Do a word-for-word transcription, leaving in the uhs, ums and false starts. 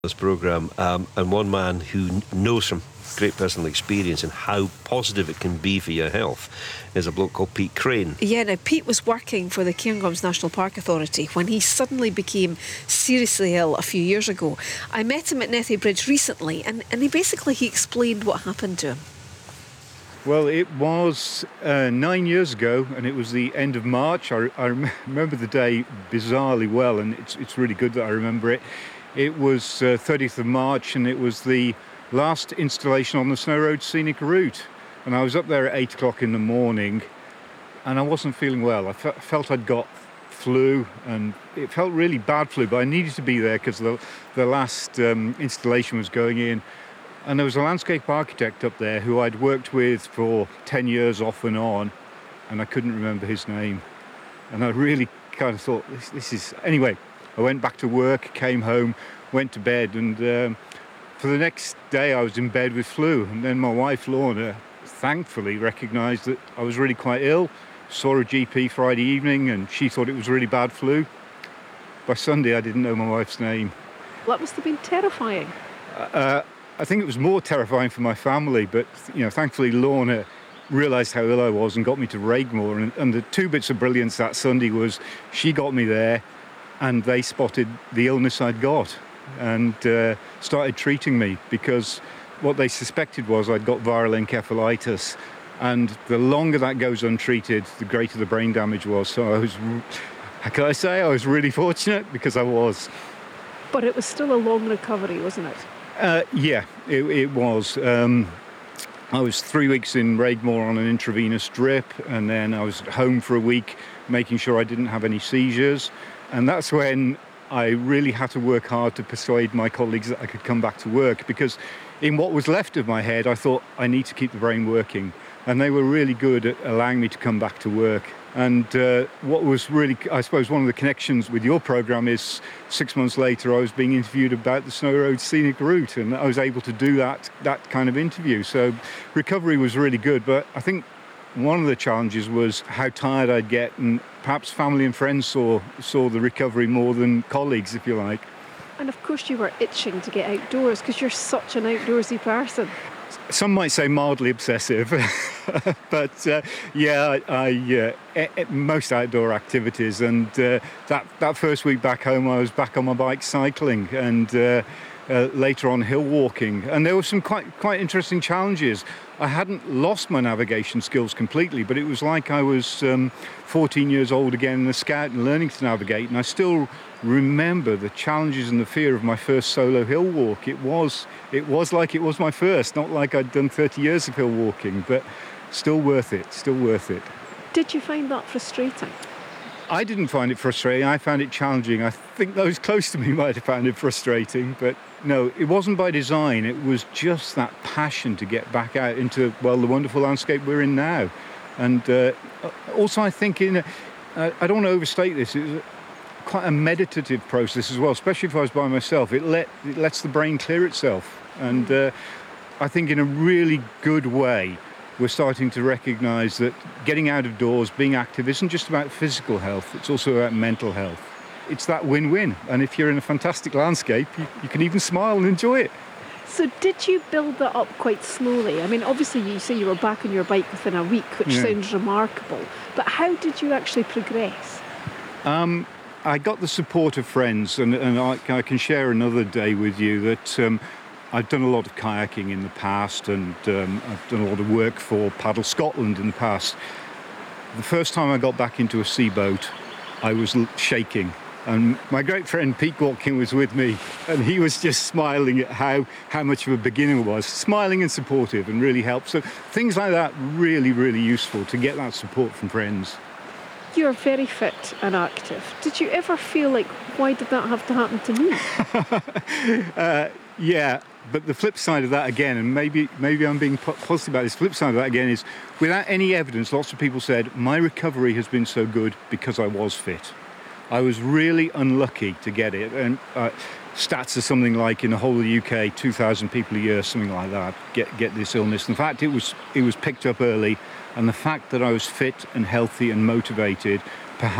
this programme, um, and one man who knows from great personal experience and how positive it can be for your health is a bloke called Pete Crane. Yeah, now Pete was working for the Cairngorms National Park Authority when he suddenly became seriously ill a few years ago. I met him at Nethay Bridge recently, and, and he basically he explained what happened to him. Well, it was uh, nine years ago, and it was the end of March. I, I rem- remember the day bizarrely well, and it's it's really good that I remember it. It was uh, thirtieth of March, and it was the last installation on the Snow Road Scenic Route. And I was up there at eight o'clock in the morning, and I wasn't feeling well. I fe- felt I'd got flu, and it felt really bad flu, but I needed to be there because the, the last um, installation was going in. And there was a landscape architect up there who I'd worked with for ten years off and on, and I couldn't remember his name. And I really kind of thought, this, this is... Anyway, I went back to work, came home, went to bed, and um, for the next day I was in bed with flu. And then my wife, Lorna, thankfully recognised that I was really quite ill, saw a G P Friday evening, and she thought it was really bad flu. By Sunday, I didn't know my wife's name. Well, that must have been terrifying. Uh, I think it was more terrifying for my family, but you know, thankfully Lorna realised how ill I was and got me to Raigmore. And, and the two bits of brilliance that Sunday was she got me there, and they spotted the illness I'd got and uh, started treating me, because what they suspected was I'd got viral encephalitis, and the longer that goes untreated, the greater the brain damage was. So I was, how can I say, I was really fortunate, because I was. But it was still a long recovery, wasn't it? Uh, yeah, it, it was. Um, I was three weeks in Raigmore on an intravenous drip, and then I was at home for a week making sure I didn't have any seizures. And that's when I really had to work hard to persuade my colleagues that I could come back to work, because in what was left of my head, I thought I need to keep the brain working. And they were really good at allowing me to come back to work. And uh, what was really, I suppose, one of the connections with your programme is six months later I was being interviewed about the Snow Road Scenic Route, and I was able to do that that kind of interview. So recovery was really good, but I think one of the challenges was how tired I'd get, and perhaps family and friends saw saw the recovery more than colleagues, if you like. And of course you were itching to get outdoors, because you're such an outdoorsy person. Some might say mildly obsessive, but uh, yeah, I, I uh, most outdoor activities. And uh, that that first week back home, I was back on my bike cycling, and uh, uh, later on hill walking. And there were some quite quite interesting challenges. I hadn't lost my navigation skills completely, but it was like I was um, fourteen years old again in the Scout and learning to navigate. And I still remember the challenges and the fear of my first solo hill walk. It was it was like it was my first, not like I'd done thirty years of hill walking, but still worth it, still worth it. Did you find that frustrating? I didn't find it frustrating, I found it challenging. I think those close to me might have found it frustrating, but no, it wasn't by design. It was just that passion to get back out into, well, the wonderful landscape we're in now. And uh, also I think, in a, uh, I don't want to overstate this, it was quite a meditative process as well, especially if I was by myself. It, let, it lets the brain clear itself. And uh, I think in a really good way, we're starting to recognise that getting out of doors, being active, isn't just about physical health, it's also about mental health. It's that win-win. And if you're in a fantastic landscape, you, you can even smile and enjoy it. So did you build that up quite slowly? I mean, obviously you say you were back on your bike within a week, which yeah. sounds remarkable. But how did you actually progress? Um, I got the support of friends, and, and I, I can share another day with you that um, I've done a lot of kayaking in the past, and um, I've done a lot of work for Paddle Scotland in the past. The first time I got back into a seaboat, I was shaking. And my great friend Pete Watkin was with me, and he was just smiling at how, how much of a beginner I was, smiling and supportive, and really helped. So things like that, really, really useful to get that support from friends. You're very fit and active. Did you ever feel like, why did that have to happen to me? uh, yeah, but the flip side of that again, and maybe maybe I'm being positive about this, flip side of that again is, without any evidence, lots of people said, my recovery has been so good because I was fit. I was really unlucky to get it. And uh, stats are something like, in the whole of the U K, two thousand people a year, something like that, get get this illness. In fact, it was it was picked up early, and the fact that I was fit and healthy and motivated